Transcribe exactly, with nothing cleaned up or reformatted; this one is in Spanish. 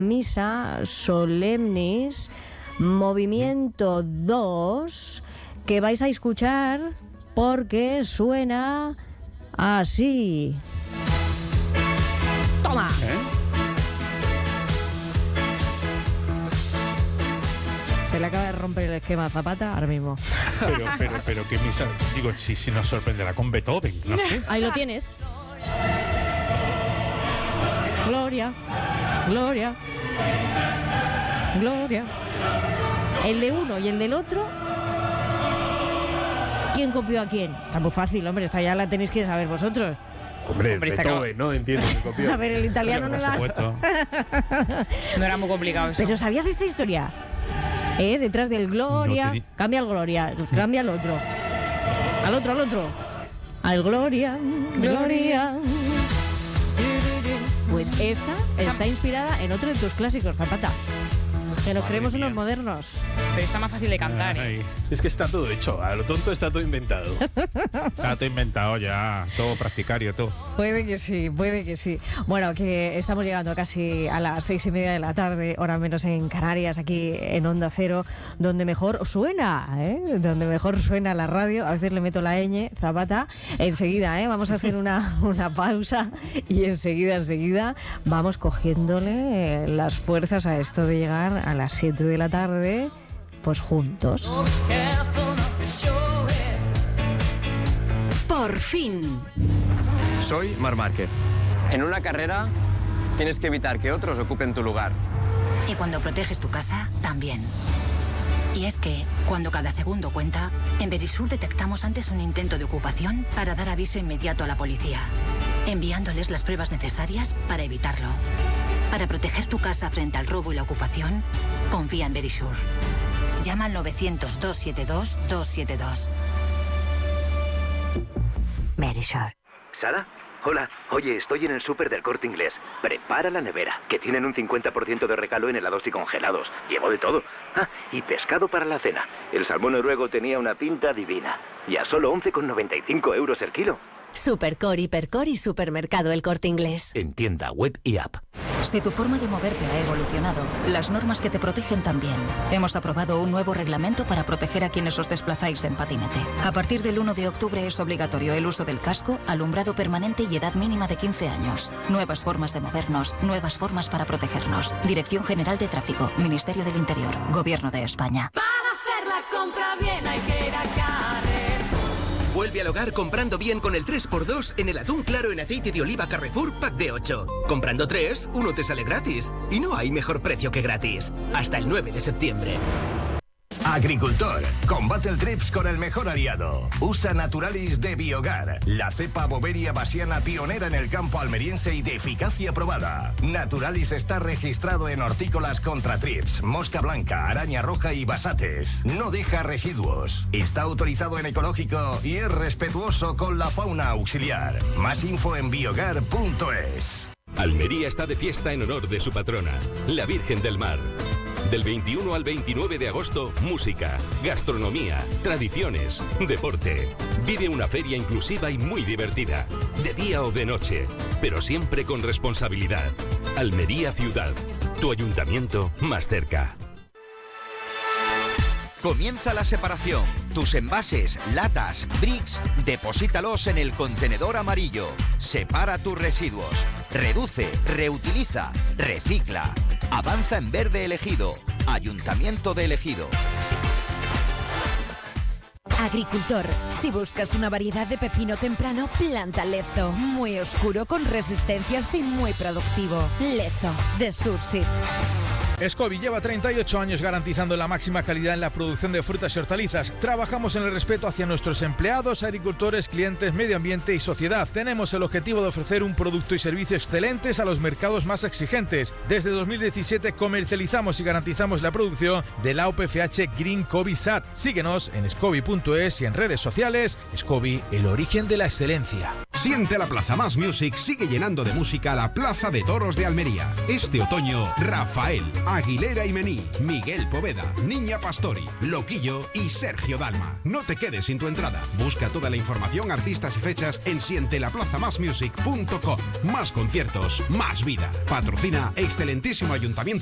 Misa Solemnis, movimiento dos, que vais a escuchar porque suena así. ¡Toma! ¿Eh? Se le acaba de romper el esquema a Zapata ahora mismo. Pero, pero, pero, ¿qué misa? Digo, si, si nos sorprenderá con Beethoven, ¿no? Ahí lo tienes. Gloria, gloria, gloria. El de uno y el del otro, ¿quién copió a quién? Está muy fácil, hombre, esta ya la tenéis que saber vosotros. Hombre, hombre Beethoven, ¿no? Entiendo que copió. A ver, el italiano no era... No era muy complicado eso. Pero ¿sabías esta historia? ¿Eh? Detrás del gloria, no te... cambia al gloria, cambia al otro. Al otro, al otro. Al gloria, gloria. Pues esta está inspirada en otro de tus clásicos, Zapata. Que nos creemos unos modernos. Pero está más fácil de cantar, ¿eh? Es que está todo hecho, a lo tonto está todo inventado. Está todo inventado ya, todo practicario, todo. Puede que sí, puede que sí. Bueno, que estamos llegando casi a las seis y media de la tarde, hora menos en Canarias, aquí en Onda Cero, donde mejor suena, ¿eh? Donde mejor suena la radio. A veces le meto la ñ, Zapata. Enseguida, ¿eh? Vamos a hacer una, una pausa y enseguida, enseguida vamos cogiéndole las fuerzas a esto de llegar a las siete de la tarde, pues juntos. Por fin. Soy Marc Márquez. En una carrera tienes que evitar que otros ocupen tu lugar. Y cuando proteges tu casa, también. Y es que, cuando cada segundo cuenta, en Verisur detectamos antes un intento de ocupación para dar aviso inmediato a la policía, enviándoles las pruebas necesarias para evitarlo. Para proteger tu casa frente al robo y la ocupación, confía en Verisur. Llama al novecientos, doscientos setenta y dos, doscientos setenta y dos. Verisur. ¿Sara? Hola. Oye, estoy en el súper del Corte Inglés. Prepara la nevera, que tienen un cincuenta por ciento de regalo en helados y congelados. Llevo de todo. Ah, y pescado para la cena. El salmón noruego tenía una pinta divina. Y a solo once con noventa y cinco euros el kilo. Supercore, Hipercore y Supermercado El Corte Inglés. En tienda, web y app. Si tu forma de moverte ha evolucionado, las normas que te protegen también. Hemos aprobado un nuevo reglamento para proteger a quienes os desplazáis en patinete. A partir del uno de octubre es obligatorio el uso del casco, alumbrado permanente y edad mínima de quince años. Nuevas formas de movernos, nuevas formas para protegernos. Dirección General de Tráfico, Ministerio del Interior, Gobierno de España. Para hacer la compra bien hay que ir a Carrer. Vuelve al hogar comprando bien con el tres por dos en el atún claro en aceite de oliva Carrefour Pack de ocho. Comprando tres, uno te sale gratis. Y no hay mejor precio que gratis. Hasta el nueve de septiembre. Agricultor, combate el trips con el mejor aliado. Usa Naturalis de Biogar, la cepa boveria basiana pionera en el campo almeriense y de eficacia probada. Naturalis está registrado en hortícolas contra trips, mosca blanca, araña roja y basates. No deja residuos. Está autorizado en ecológico y es respetuoso con la fauna auxiliar. Más info en biogar punto es. Almería está de fiesta en honor de su patrona, la Virgen del Mar. Del veintiuno al veintinueve de agosto, música, gastronomía, tradiciones, deporte. Vive una feria inclusiva y muy divertida, de día o de noche, pero siempre con responsabilidad. Almería Ciudad, tu ayuntamiento más cerca. Comienza la separación. Tus envases, latas, bricks, deposítalos en el contenedor amarillo. Separa tus residuos. Reduce, reutiliza, recicla. Avanza en verde elegido. Ayuntamiento de Ejido. Agricultor, si buscas una variedad de pepino temprano, planta Lezo. Muy oscuro, con resistencias y muy productivo. Lezo, de Surseeds. Scoby lleva treinta y ocho años garantizando la máxima calidad en la producción de frutas y hortalizas. Trabajamos en el respeto hacia nuestros empleados, agricultores, clientes, medio ambiente y sociedad. Tenemos el objetivo de ofrecer un producto y servicio excelentes a los mercados más exigentes. Desde dos mil diecisiete comercializamos y garantizamos la producción de la O P F H Green Scoby S A T. Síguenos en scoby punto es y en redes sociales. Scoby, el origen de la excelencia. Siente la Plaza Más Music sigue llenando de música la Plaza de Toros de Almería. Este otoño, Rafael, Aguilera y Mení, Miguel Poveda, Niña Pastori, Loquillo y Sergio Dalma. No te quedes sin tu entrada. Busca toda la información, artistas y fechas en siente la plaza más music punto com. Más conciertos, más vida. Patrocina excelentísimo Ayuntamiento